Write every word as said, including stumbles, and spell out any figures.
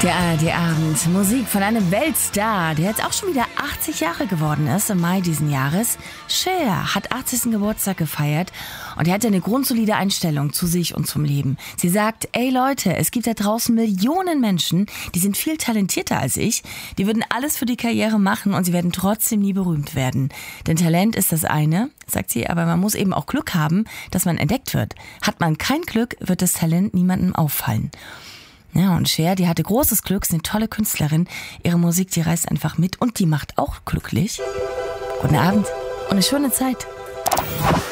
Der A R D-Abend. Musik von einem Weltstar, der jetzt auch schon wieder achtzig Jahre geworden ist, im Mai diesen Jahres. Cher hat achtzigsten Geburtstag gefeiert und er hat eine grundsolide Einstellung zu sich und zum Leben. Sie sagt, ey Leute, es gibt da draußen Millionen Menschen, die sind viel talentierter als ich. Die würden alles für die Karriere machen und sie werden trotzdem nie berühmt werden. Denn Talent ist das eine, sagt sie, aber man muss eben auch Glück haben, dass man entdeckt wird. Hat man kein Glück, wird das Talent niemandem auffallen. Ja, und Cher, die hatte großes Glück, ist eine tolle Künstlerin. Ihre Musik, die reißt einfach mit und die macht auch glücklich. Guten Abend und eine schöne Zeit.